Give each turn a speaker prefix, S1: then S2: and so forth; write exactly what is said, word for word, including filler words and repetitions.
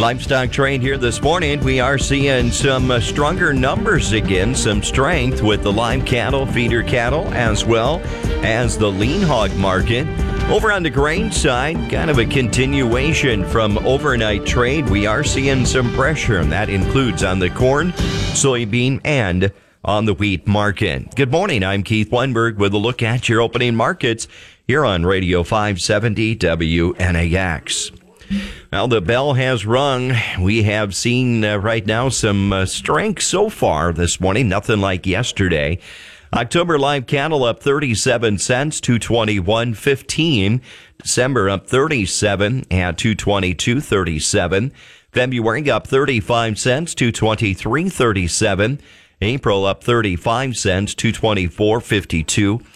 S1: Livestock trade here this morning. We are seeing some uh, stronger numbers again, some strength with the live cattle, feeder cattle, as well as the lean hog market. Over on the grain side, kind of a continuation from overnight trade. We are seeing some pressure, and that includes on the corn, soybean, and on the wheat market. Good morning. I'm Keith Weinberg with a look at your opening markets here on Radio five seventy W N A X. Well, the bell has rung. We have seen uh, right now some uh, strength so far this morning, nothing like yesterday. October live cattle up thirty-seven cents, two twenty-one fifteen. December up thirty-seven at two twenty-two thirty-seven. February up thirty-five cents, two twenty-three thirty-seven. April up thirty-five cents, two twenty-four fifty-two.